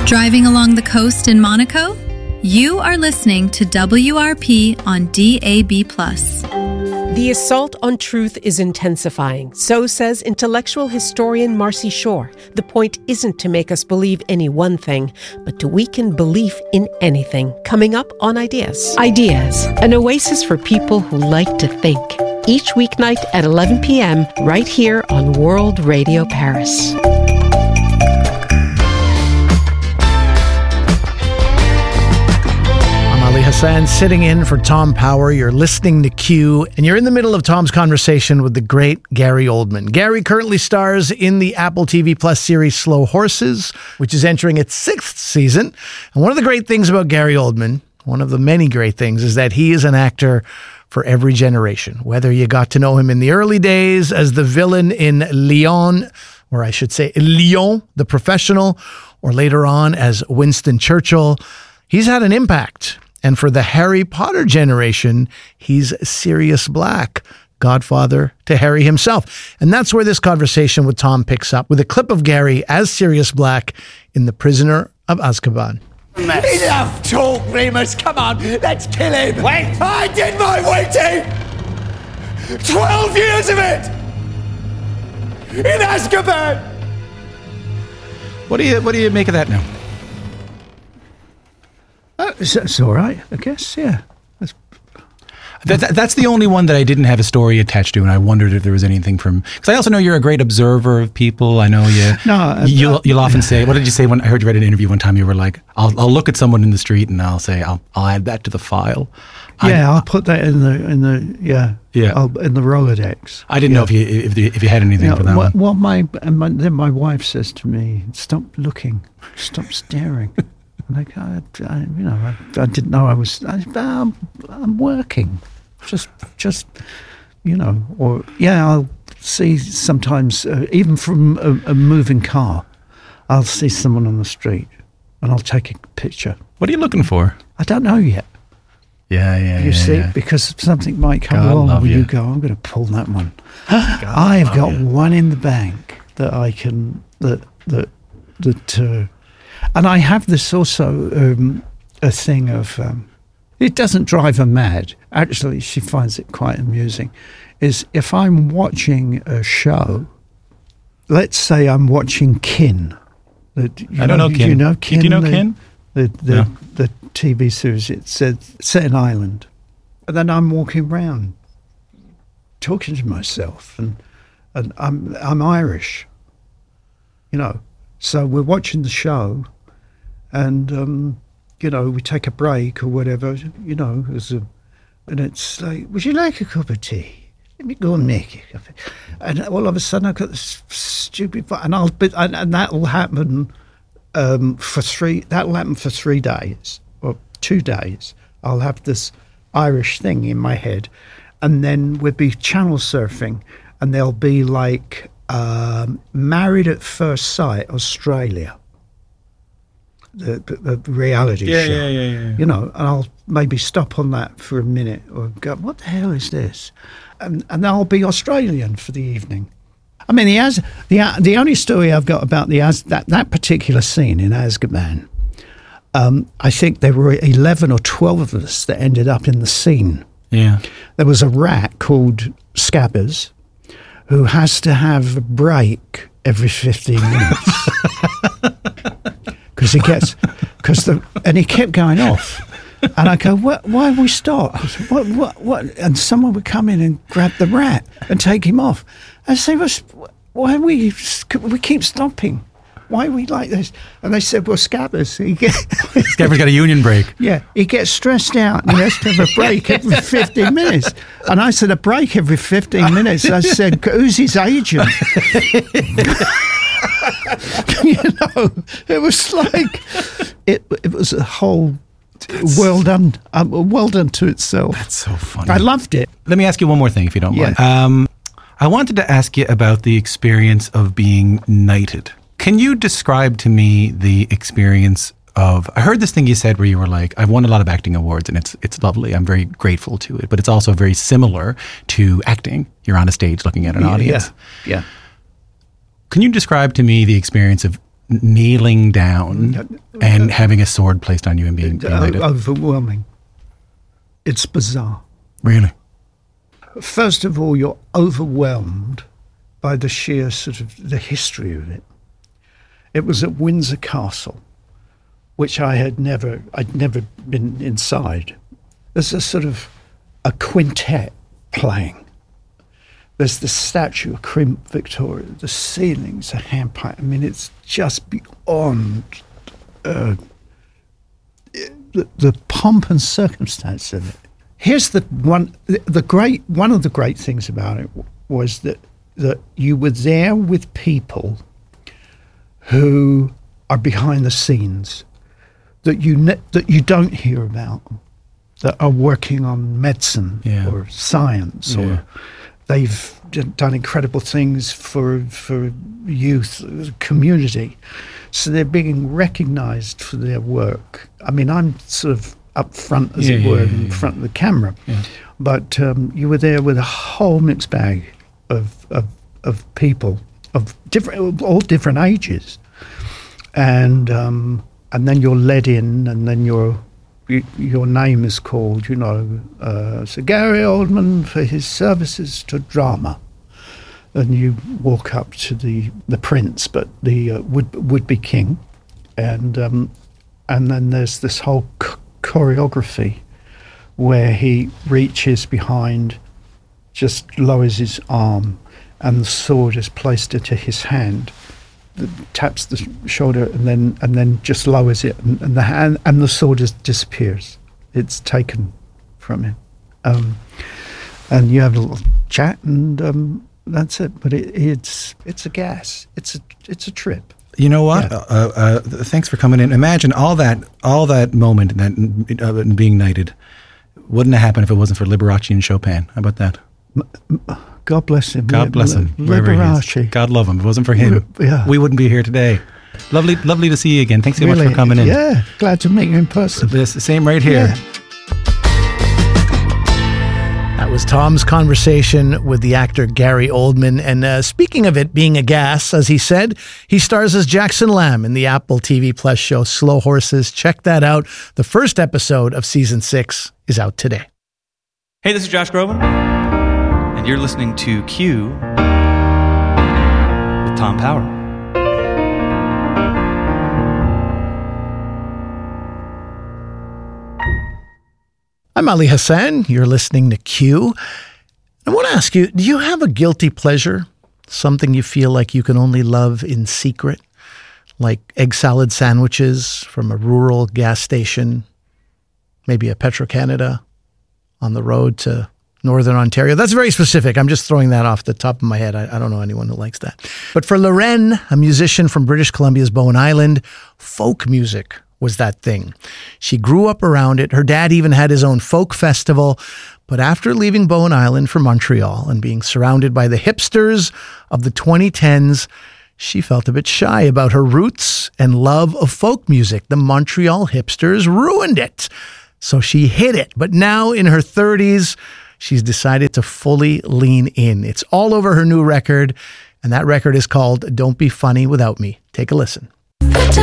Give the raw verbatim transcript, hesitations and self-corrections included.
Driving along the coast in Monaco? You are listening to W R P on D A B plus. The assault on truth is intensifying, so says intellectual historian Marcy Shore. The point isn't to make us believe any one thing, but to weaken belief in anything. Coming up on Ideas. Ideas, an oasis for people who like to think. Each weeknight at eleven p.m. right here on World Radio Paris. Hassan sitting in for Tom Power. You're listening to Q, and you're in the middle of Tom's conversation with the great Gary Oldman. Gary currently stars in the Apple T V Plus series Slow Horses, which is entering its sixth season. And one of the great things about Gary Oldman, one of the many great things, is that he is an actor for every generation. Whether you got to know him in the early days as the villain in Lyon, or I should say Lyon, the Professional, or later on as Winston Churchill, he's had an impact. And for the Harry Potter generation, he's Sirius Black, godfather to Harry himself. And that's where this conversation with Tom picks up, with a clip of Gary as Sirius Black in The Prisoner of Azkaban. Enough talk, Remus. Come on, let's kill him. Wait. I did my waiting. Twelve years of it. In Azkaban. What do you, what do you make of that now? Uh, it's, it's all right, I guess, yeah. That's, that, that, that's the only one that I didn't have a story attached to, and I wondered if there was anything from... Because I also know you're a great observer of people. I know you... No, uh, you'll, uh, you'll often say... What did you say when I heard you read an interview one time? You were like, I'll, I'll look at someone in the street and I'll say, I'll, I'll add that to the file. Yeah, I, I'll put that in the... in the yeah, yeah. I'll, in the Rolodex. I didn't yeah. know if you if, you, if you had anything yeah, for that what, one. What my, and my... Then my wife says to me, stop looking, stop staring. Like I, I, you know, I, I didn't know I was. I, I'm, I'm working, just, just, you know, or yeah, I'll see sometimes, uh, even from a, a moving car, I'll see someone on the street, and I'll take a picture. What are you looking for? I don't know yet. Yeah, yeah, You yeah, see, yeah. because something might come God along love where you. you go, I'm going to pull that one. I've got you. one in the bank that I can that that that. Uh, And I have this also, um, a thing of, um, it doesn't drive her mad. Actually, she finds it quite amusing. Is if I'm watching a show, let's say I'm watching Kin. The, you I don't know, know Kin. You know Kin? Do you know the, Kin? The, the, No. the T V series, it's set, set in Ireland. And then I'm walking around talking to myself, and, and I'm, I'm Irish, you know. So we're watching the show, and um, you know, we take a break or whatever, you know, as a, and it's like, would you like a cup of tea? Let me go and make a cup of tea. And all of a sudden, I've got this stupid, and I'll, be, and, and that will happen um, for three. That will happen for three days or two days. I'll have this Irish thing in my head, and then we'll be channel surfing, and there'll be like um, Married at First Sight, Australia. The, the, the reality Yeah, show, yeah, yeah, yeah. you know, and I'll maybe stop on that for a minute or go, what the hell is this? And and I'll be Australian for the evening. I mean, the Az, the the only story I've got about the Az, that that particular scene in Azkaban, um, I think there were eleven or twelve of us that ended up in the scene. Yeah. There was a rat called Scabbers who has to have a break every fifteen minutes. Because he gets, because the, and he kept going off, and I go, what, why have we stopped? I said, what, what, what? And someone would come in and grab the rat and take him off. I say, why are we, we keep stopping? Why are we like this? And they said, well, Scabbers, he get, Scabbers got a union break. yeah, he gets stressed out and he has to have a break every fifteen minutes. And I said, a break every fifteen minutes? I said, who's his agent? You know, it was like it. It was a whole That's, world un, um, world unto itself. That's so funny. I loved it. Let me ask you one more thing, if you don't Yeah. mind. Um, I wanted to ask you about the experience of being knighted. Can you describe to me the experience of? I heard this thing you said where you were like, "I've won a lot of acting awards, and it's it's lovely. I'm very grateful to it, but it's also very similar to acting. You're on a stage looking at an Yeah, audience." Yeah. yeah. Can you describe to me the experience of kneeling down and having a sword placed on you and being, being knighted? Overwhelming. It's bizarre. Really? First of all, you're overwhelmed by the sheer sort of the history of it. It was at Windsor Castle, which I had never, I'd never been inside. There's a sort of a quintet playing. There's the statue of Queen Victoria. The ceiling's a handpipe. I mean, it's just beyond uh, the, the pomp and circumstance of it. Here's the one. The, the great one of the great things about it was that that you were there with people who are behind the scenes that you ne- that you don't hear about, that are working on medicine yeah. or science, yeah. or they've done incredible things for for youth, community. So they're being recognised for their work. I mean, I'm sort of up front, as yeah, it were, yeah, yeah, in yeah. front of the camera. Yeah. But um, you were there with a whole mixed bag of, of of people of different, all different ages, and um, and then you're led in, and then your your name is called, you know, uh, Sir Gary Oldman for his services to drama, and you walk up to the the prince, but the uh, would would be king, and um, and then there's this whole c- choreography where he reaches behind, just lowers his arm, and the sword is placed into his hand, taps the sh- shoulder, and then and then just lowers it, and, and the hand and the sword just disappears. It's taken from him, um, and you have a little chat, and um, that's it. But it, it's it's a gas. It's a it's a trip. You know what? Yeah. Uh, uh, thanks for coming in. Imagine all that, all that moment, that uh, being knighted, wouldn't have happened if it wasn't for Liberace and Chopin. How about that? God bless him. God bless him. wherever he is. Liberace. God love him. If it wasn't for him, Yeah. we wouldn't be here today. Lovely, lovely to see you again. Thanks so Really, much for coming in. Yeah, glad to meet you in person. This same right here. Yeah. That was Tom's conversation with the actor Gary Oldman. And uh, speaking of it being a gas, as he said, he stars as Jackson Lamb in the Apple T V Plus show Slow Horses. Check that out. The first episode of season six is out today. Hey, this is Josh Groban, and you're listening to Q with Tom Power. I'm Ali Hassan. You're listening to Q. I want to ask you, do you have a guilty pleasure? Something you feel like you can only love in secret? Like egg salad sandwiches from a rural gas station, maybe a Petro-Canada on the road to Northern Ontario. That's very specific. I'm just throwing that off the top of my head. I, I don't know anyone who likes that. But for Loren, a musician from British Columbia's Bowen Island, folk music was that thing. She grew up around it. Her dad even had his own folk festival. But after leaving Bowen Island for Montreal and being surrounded by the hipsters of the twenty tens, she felt a bit shy about her roots and love of folk music. The Montreal hipsters ruined it. So she hid it. But now in her thirties, she's decided to fully lean in. It's all over her new record. And that record is called Don't Be Funny Without Me. Take a listen. The